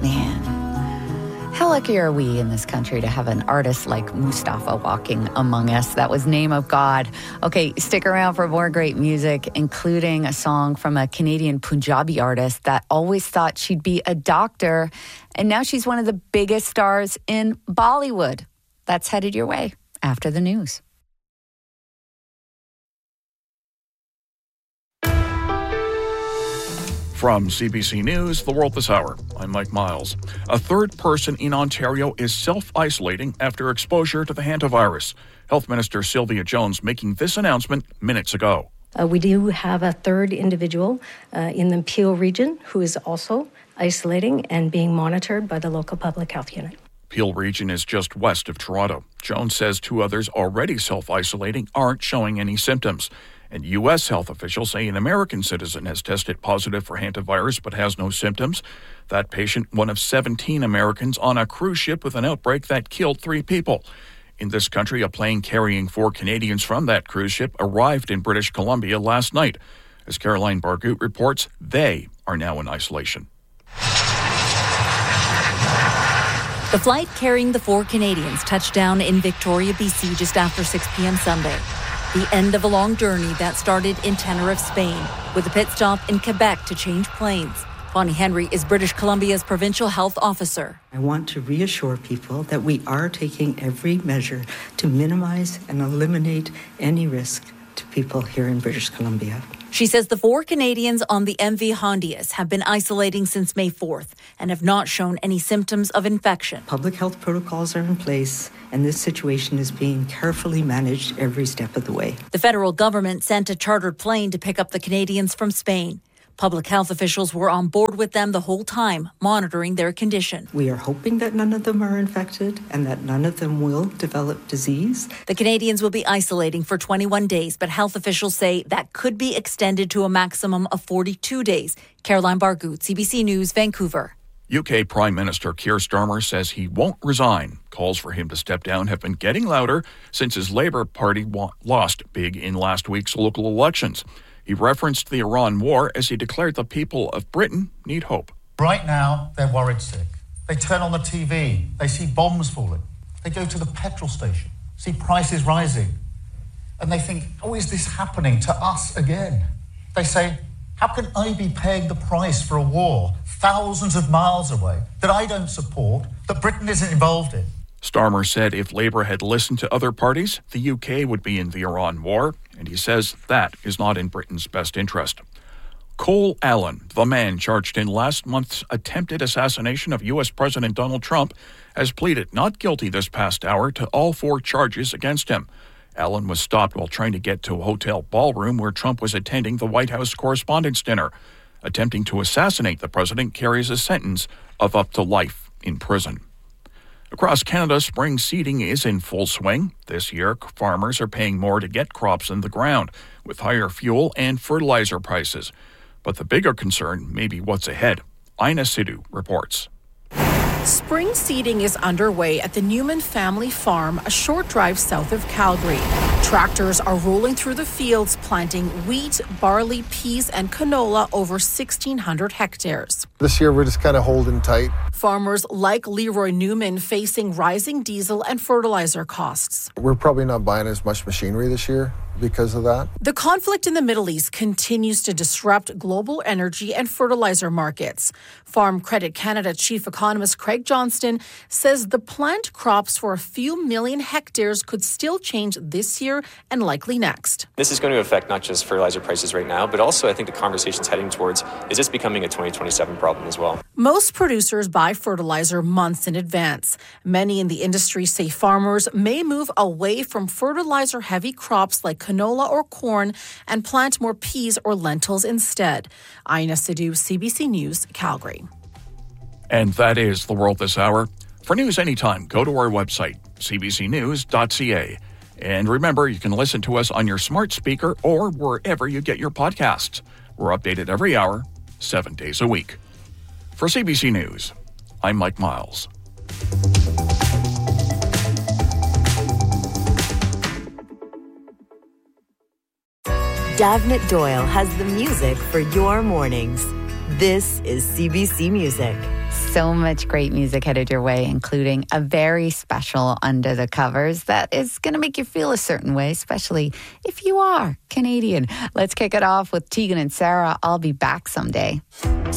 Man, how lucky are we in this country to have an artist like Mustafa walking among us? That was Name of God. Okay, stick around for more great music, including a song from a Canadian Punjabi artist that always thought she'd be a doctor, and now she's one of the biggest stars in Bollywood. That's headed your way after the news. From CBC News, The World This Hour, I'm Mike Miles. A third person in Ontario is self-isolating after exposure to the hantavirus. Health Minister Sylvia Jones making this announcement minutes ago. We do have a third individual in the Peel region who is also isolating and being monitored by the local public health unit. Peel region is just west of Toronto. Jones says 2 others already self-isolating aren't showing any symptoms. And U.S. health officials say an American citizen has tested positive for hantavirus but has no symptoms. That patient, one of 17 Americans on a cruise ship with an outbreak that killed 3 people. In this country, a plane carrying 4 Canadians from that cruise ship arrived in British Columbia last night. As Caroline Bargut reports, they are now in isolation. The flight carrying the 4 Canadians touched down in Victoria, BC just after 6 p.m. Sunday. The end of a long journey that started in Tenerife, Spain, with a pit stop in Quebec to change planes. Bonnie Henry is British Columbia's provincial health officer. I want to reassure people that we are taking every measure to minimize and eliminate any risk to people here in British Columbia. She says the 4 Canadians on the MV Hondias have been isolating since May 4th and have not shown any symptoms of infection. Public health protocols are in place, and this situation is being carefully managed every step of the way. The federal government sent a chartered plane to pick up the Canadians from Spain. Public health officials were on board with them the whole time, monitoring their condition. We are hoping that none of them are infected and that none of them will develop disease. The Canadians will be isolating for 21 days, but health officials say that could be extended to a maximum of 42 days. Caroline Bargut, CBC News, Vancouver. UK Prime Minister Keir Starmer says he won't resign. Calls for him to step down have been getting louder since his Labour Party lost big in last week's local elections. He referenced the Iran war as he declared the people of Britain need hope. Right now, they're worried sick. They turn on the TV, they see bombs falling. They go to the petrol station, see prices rising. And they think, oh, is this happening to us again? They say, how can I be paying the price for a war thousands of miles away that I don't support, that Britain isn't involved in? Starmer said if Labour had listened to other parties, the UK would be in the Iran war, and he says that is not in Britain's best interest. Cole Allen, the man charged in last month's attempted assassination of U.S. President Donald Trump, has pleaded not guilty this past hour to all 4 charges against him. Allen was stopped while trying to get to a hotel ballroom where Trump was attending the White House Correspondents' Dinner. Attempting to assassinate the president carries a sentence of up to life in prison. Across Canada, spring seeding is in full swing. This year, farmers are paying more to get crops in the ground, with higher fuel and fertilizer prices. But the bigger concern may be what's ahead. Ina Sidhu reports. Spring seeding is underway at the Newman family farm, a short drive south of Calgary. Tractors are rolling through the fields, planting wheat, barley, peas, and canola over 1,600 hectares. This year, we're just kind of holding tight. Farmers like Leroy Newman facing rising diesel and fertilizer costs. We're probably not buying as much machinery this year because of that. The conflict in the Middle East continues to disrupt global energy and fertilizer markets. Farm Credit Canada chief economist Craig Johnston says the plant crops for a few million hectares could still change this year and likely next. This is going to affect not just fertilizer prices right now, but also I think the conversation's heading towards, is this becoming a 2027 problem as well? Most producers buy fertilizer months in advance. Many in the industry say farmers may move away from fertilizer-heavy crops like canola or corn and plant more peas or lentils instead. Ina Sidhu, CBC News, Calgary. And that is The World This Hour. For news anytime, go to our website, cbcnews.ca. And remember, you can listen to us on your smart speaker or wherever you get your podcasts. We're updated every hour, 7 days a week. For CBC News, I'm Mike Miles. Davnit Doyle has the music for your mornings. This is CBC Music. So much great music headed your way, including a very special Under the Covers that is going to make you feel a certain way, especially if you are Canadian. Let's kick it off with Tegan and Sarah. I'll Be Back Someday.